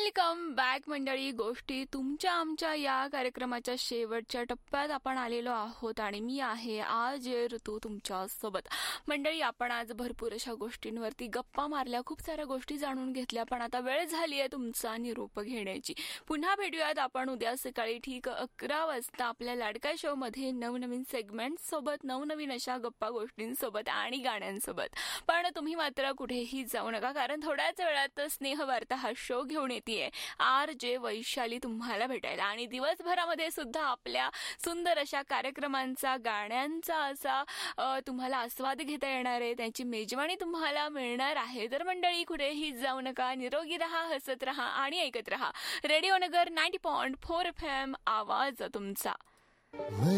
Welcome back मंडळी. गोष्टी तुमच्या आमच्या या कार्यक्रमाच्या शेवटच्या टप्प्यात आपण आलेलो आहोत आणि मी आहे आज ऋतू तुमच्या सोबत. मंडळी, आपण आज भरपूर अशा गोष्टींवरती गप्पा मारल्या, खूप साऱ्या गोष्टी जाणून घेतल्या, पण आता वेळ झाली आहे तुमचा निरोप घेण्याची. पुन्हा भेटूयात आपण उद्या सकाळी ठीक 11 वाजता आपल्या लाडका शो मध्ये नवनवीन सेगमेंट सोबत, नवनवीन अशा गप्पा गोष्टींसोबत आणि गाण्यांसोबत. पण तुम्ही मात्र कुठेही जाऊ नका, कारण थोड्याच वेळात स्नेहवार्ता हा शो घेऊन येते RJ वैशाली तुम्हाला भेटायला. आणि दिवसभरामध्ये सुद्धा आपल्या सुंदर अशा कार्यक्रमांचा, गाण्यांचा असा तुम्हाला आस्वाद घेता येणार आहे, त्यांची मेजवानी तुम्हाला मिळणार आहे. तर मंडळी, कुठेही जाऊ नका, निरोगी रहा, हसत रहा आणि ऐकत रहा रेडिओ नगर 90.4 FM, आवाज तुमचा.